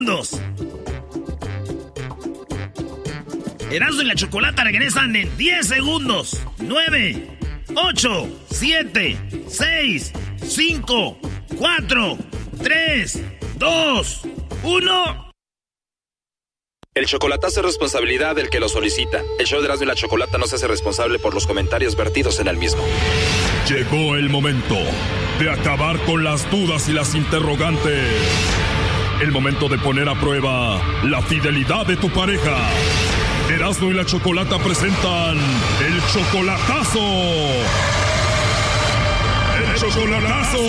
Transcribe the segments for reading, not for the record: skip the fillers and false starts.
Erasmo y la Chocolata regresan en 10 segundos. 9, 8, 7, 6, 5, 4, 3, 2, 1. El chocolatazo es responsabilidad del que lo solicita. El show de Erasmo y la Chocolata no se hace responsable por los comentarios vertidos en el mismo. Llegó el momento de acabar con las dudas y las interrogantes. El momento de poner a prueba la fidelidad de tu pareja. Erasmo y la Chocolata presentan el chocolatazo. ¡El chocolatazo!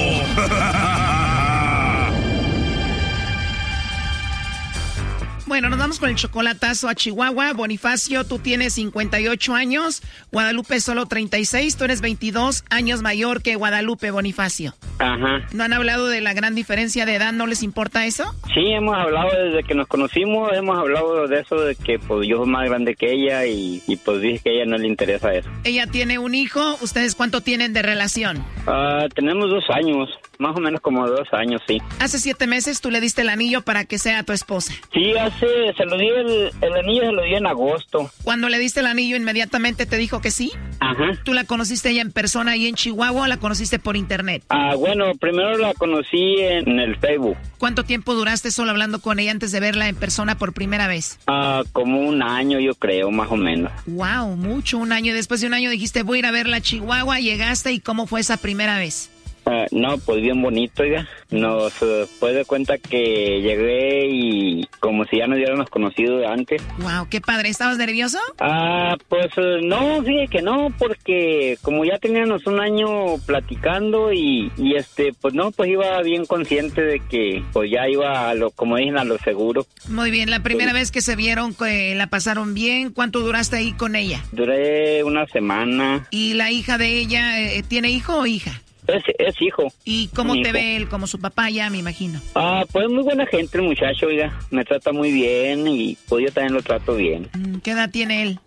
Bueno, nos vamos con el chocolatazo a Chihuahua. Bonifacio, tú tienes 58 años. Guadalupe solo 36. Tú eres 22 años mayor que Guadalupe, Bonifacio. Ajá. ¿No han hablado de la gran diferencia de edad? ¿No les importa eso? Sí, hemos hablado desde que nos conocimos, hemos hablado de eso, de que pues yo soy más grande que ella y pues dije que a ella no le interesa eso. Ella tiene un hijo. ¿Ustedes cuánto tienen de relación? Tenemos 2 años, más o menos como 2 años, sí. Hace 7 meses tú le diste el anillo para que sea tu esposa. Sí, se lo di el anillo, se lo di en agosto. Cuando le diste el anillo, inmediatamente te dijo que sí. Ajá. ¿Tú la conociste ella en persona ahí en Chihuahua o la conociste por internet? Bueno, primero la conocí en el Facebook. ¿Cuánto tiempo duraste solo hablando con ella antes de verla en persona por primera vez? Como 1 año, yo creo, más o menos. Wow, mucho, 1 año. Después de 1 año dijiste, voy a ir a verla a Chihuahua, llegaste, ¿y cómo fue esa primera vez? No, pues bien bonito, oiga. Nos pues de cuenta que llegué y como si ya nos hubiéramos conocido de antes. Wow, qué padre. ¿Estabas nervioso? Pues no, fíjate que no, porque como ya teníamos 1 año platicando y pues no, pues iba bien consciente de que pues ya iba a lo, como dicen, a lo seguro. Muy bien, la primera vez que se vieron, ¿la pasaron bien? ¿Cuánto duraste ahí con ella? Duré 1 semana. ¿Y la hija de ella, tiene hijo o hija? Es hijo. ¿Y cómo te ve él? Como su papá ya, me imagino. Pues muy buena gente el muchacho, oiga. Me trata muy bien y pues yo también lo trato bien. ¿Qué edad tiene él?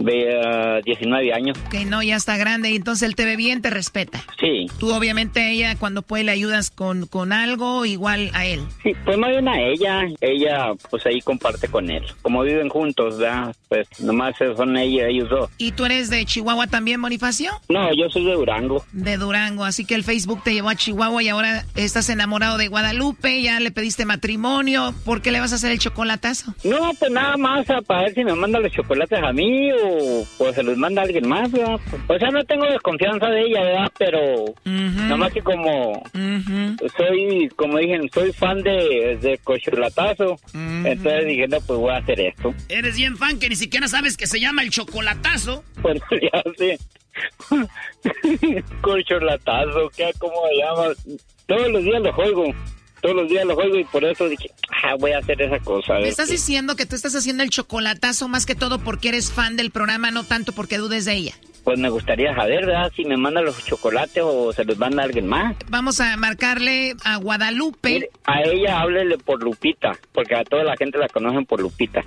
19 años. Que no, ya está grande y entonces él te ve bien, te respeta. Sí. Tú obviamente a ella cuando puede le ayudas con algo, igual a él. Sí, pues más bien a ella. Ella pues ahí comparte con él. Como viven juntos, ¿verdad? Pues nomás son ellos 2. ¿Y tú eres de Chihuahua también, Bonifacio? No, yo soy de Durango. De Durango, así que el Facebook te llevó a Chihuahua y ahora estás enamorado de Guadalupe, ya le pediste matrimonio. ¿Por qué le vas a hacer el chocolatazo? No, pues nada más para ver si me manda los chocolates a mí o pues se los manda a alguien más, ¿verdad? O sea, no tengo desconfianza de ella, ¿verdad? Pero nada más que como soy, como dije, soy fan de chocolatazo, entonces dije, no, pues voy a hacer esto. Eres bien fan que ni siquiera sabes que se llama el chocolatazo. Pues ya sé. Corcholatazo, ¿cómo se llama? Todos los días lo juego y por eso dije, voy a hacer esa cosa. ¿Me estás diciendo que tú estás haciendo el chocolatazo más que todo porque eres fan del programa, no tanto porque dudes de ella? Pues me gustaría saber, ¿verdad? Si me manda los chocolates o se los manda a alguien más. Vamos a marcarle a Guadalupe. Mire, a ella háblele por Lupita, porque a toda la gente la conocen por Lupita.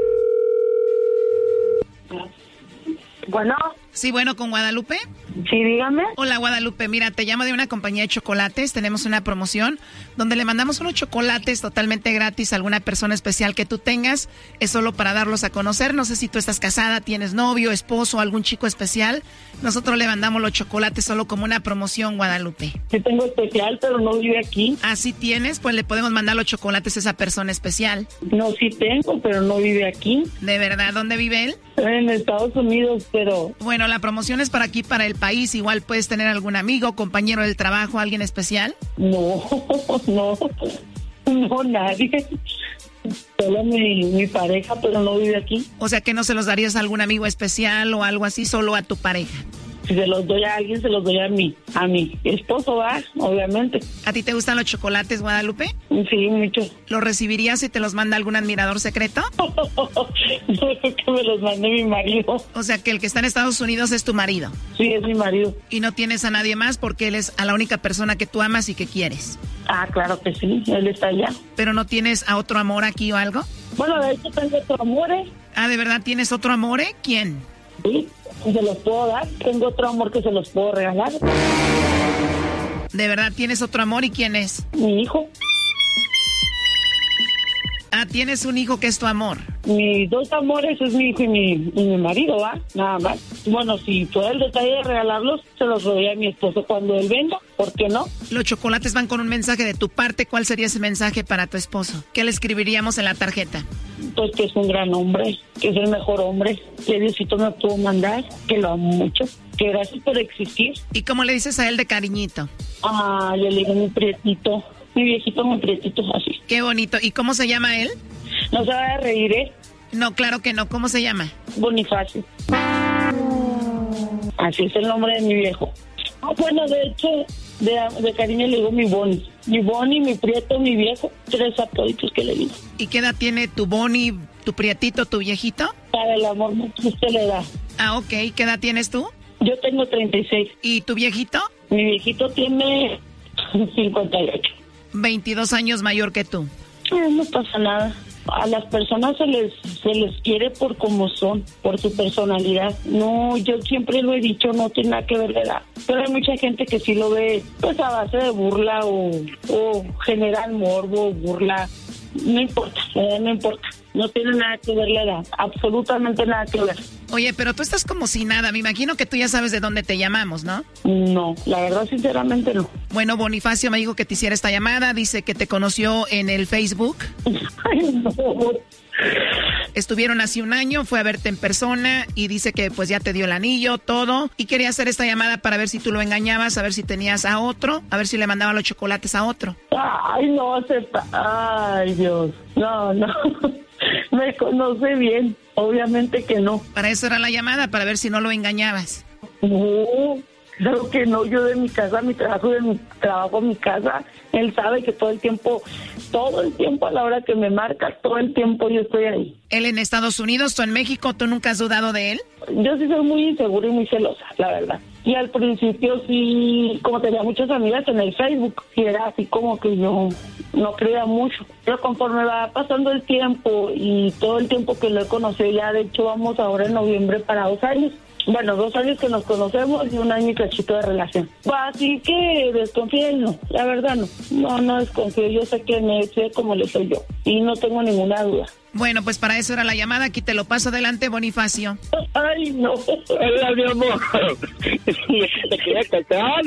Bueno. Sí, bueno, ¿con Guadalupe? Sí, dígame. Hola, Guadalupe. Mira, te llamo de una compañía de chocolates. Tenemos una promoción donde le mandamos unos chocolates totalmente gratis a alguna persona especial que tú tengas. Es solo para darlos a conocer. No sé si tú estás casada, tienes novio, esposo, algún chico especial. Nosotros le mandamos los chocolates solo como una promoción, Guadalupe. Sí tengo especial, pero no vive aquí. Ah, ¿sí tienes? Pues le podemos mandar los chocolates a esa persona especial. No, sí tengo, pero no vive aquí. ¿De verdad? ¿Dónde vive él? En Estados Unidos, pero... Bueno, la promoción es para aquí, para el país. Igual puedes tener algún amigo, compañero del trabajo, alguien especial. No, nadie. Solo mi pareja, pero no vive aquí. O sea que no se los darías a algún amigo especial o algo así, solo a tu pareja. Si se los doy a alguien, se los doy a mi esposo, ¿va? Obviamente. ¿A ti te gustan los chocolates, Guadalupe? Sí, mucho. ¿Los recibirías si te los manda algún admirador secreto? No, que me los mande mi marido. O sea que el que está en Estados Unidos es tu marido. Sí, es mi marido. Y no tienes a nadie más porque él es a la única persona que tú amas y que quieres. Ah, claro que sí, él está allá. ¿Pero no tienes a otro amor aquí o algo? Bueno, de hecho tengo otro amor, ¿eh? Ah, ¿de verdad tienes otro amor, eh? ¿Quién? Sí, se los puedo dar. Tengo otro amor que se los puedo regalar. ¿De verdad tienes otro amor y quién es? Mi hijo. tienes un hijo que es tu amor. Mis dos amores es mi hijo y mi marido, ¿va? Nada más. Bueno, si fuera el detalle de regalarlos, se los doy a mi esposo cuando él venga. ¿Por qué no? Los chocolates van con un mensaje de tu parte. ¿Cuál sería ese mensaje para tu esposo? ¿Qué le escribiríamos en la tarjeta? Pues que es un gran hombre, que es el mejor hombre, que Diosito me pudo mandar, que lo amo mucho, que gracias por existir. ¿Y cómo le dices a él de cariñito? Le digo mi prietito, mi viejito, mi prietito, así. Qué bonito. ¿Y cómo se llama él? No se vaya a reír, ¿eh? No, claro que no. ¿Cómo se llama? Bonifacio. Así es el nombre de mi viejo. Bueno, de hecho, de cariño le digo mi Boni. Mi Boni, mi prieto, mi viejo. 3 apoditos que le digo. ¿Y qué edad tiene tu Boni, tu prietito, tu viejito? Para el amor que usted le da. Ok. ¿Qué edad tienes tú? Yo tengo 36. ¿Y tu viejito? Mi viejito tiene 58. 22 años mayor que tú. No pasa nada. A las personas se les quiere por como son, por su personalidad. No, yo siempre lo he dicho, no tiene nada que ver la edad. Pero hay mucha gente que sí lo ve pues a base de burla o general morbo, burla. No importa, no importa. No tiene nada que ver la edad, absolutamente nada que ver. Oye, pero tú estás como si nada. Me imagino que tú ya sabes de dónde te llamamos, ¿no? No, la verdad, sinceramente no. Bueno, Bonifacio me dijo que te hiciera esta llamada. Dice que te conoció en el Facebook. Ay, no. Estuvieron hace un año, fue a verte en persona y dice que pues ya te dio el anillo, todo. Y quería hacer esta llamada para ver si tú lo engañabas, a ver si tenías a otro, a ver si le mandaba los chocolates a otro. Ay, no, acepta. Ay, Dios. No. Me conoce bien, obviamente que no. Para eso era la llamada, para ver si no lo engañabas. No, claro que no. Yo de mi casa, mi trabajo, mi casa, él sabe que todo el tiempo a la hora que me marca, todo el tiempo yo estoy ahí. Él en Estados Unidos, tú en México, ¿tú nunca has dudado de él? Yo sí soy muy insegura y muy celosa, la verdad. Y al principio sí, como tenía muchas amigas en el Facebook, y era así como que yo no creía mucho. Pero conforme va pasando el tiempo y todo el tiempo que lo he conocido, ya de hecho vamos ahora en noviembre para 2 años. Bueno, 2 años que nos conocemos y 1 año y cachito de relación. Así que desconfío, no, la verdad no. No desconfío, yo sé que me sé como le soy yo y no tengo ninguna duda. Bueno, pues para eso era la llamada, aquí te lo paso adelante, Bonifacio. Ay, no. Hola, mi amor. Te quería casar,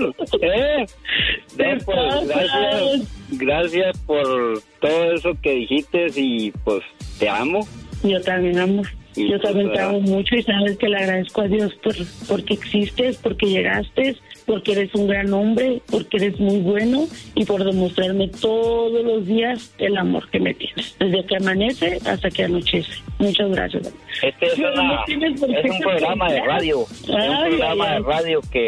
Gracias por todo eso que dijiste y pues te amo. Yo también amo. Yo también te amo mucho y sabes que le agradezco a Dios porque existes, porque llegaste, porque eres un gran hombre, porque eres muy bueno y por demostrarme todos los días el amor que me tienes. Desde que amanece hasta que anochece. Muchas gracias. Este es un programa de radio. Es un programa de radio que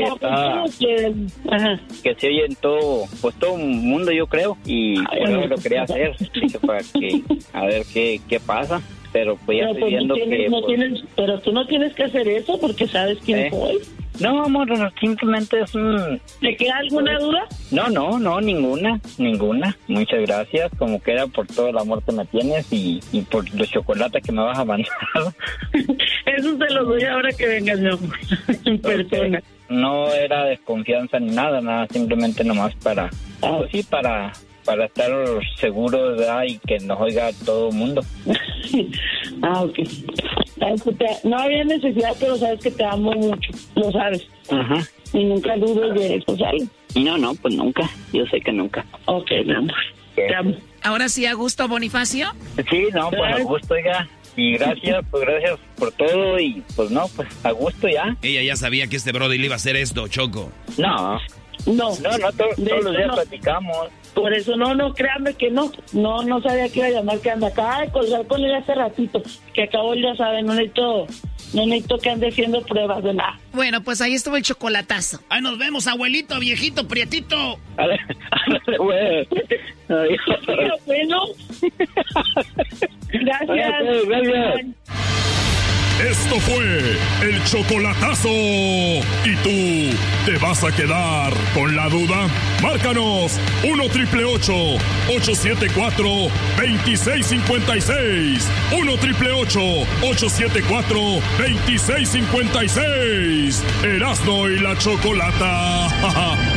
que se oye en todo el mundo, yo creo. Y por eso lo quería hacer. Para que, a ver qué pasa. Pero pues ya estoy viendo que... Pero tú no tienes que hacer eso porque sabes quién soy. No, amor, simplemente es un... ¿Te queda alguna duda? No, ninguna. Muchas gracias, como queda por todo el amor que me tienes y por los chocolates que me vas a mandar. Eso se lo doy ahora que vengas, mi amor, en persona. No era desconfianza ni nada, simplemente nomás para... Pues sí, para estar seguros, ¿verdad? Y que nos oiga todo el mundo. Ok. No había necesidad, pero sabes que te amo mucho, lo sabes. Ajá. Y nunca dudes de eso, ¿sabes? No, pues nunca. Yo sé que nunca. Ok, mi amor. Te amo. Ahora sí, a gusto, Bonifacio. Sí, no, pues a gusto ya. Y gracias por todo y pues no, pues a gusto ya. Ella ya sabía que este brody le iba a hacer esto, Choco. No, todos los días platicamos. Por eso no, créanme que no sabía que iba a llamar, que anda acá, colgar con él hace ratito, que acabo ya sabe, no necesito que ande haciendo pruebas de nada. Bueno, pues ahí estuvo el chocolatazo. Ahí nos vemos, abuelito, viejito, prietito. Güey. Bueno. Gracias. Esto fue el chocolatazo. ¿Y tú te vas a quedar con la duda? Márcanos 1-888-874-2656. 1-888-874-2656. Erasmo y la Chocolata.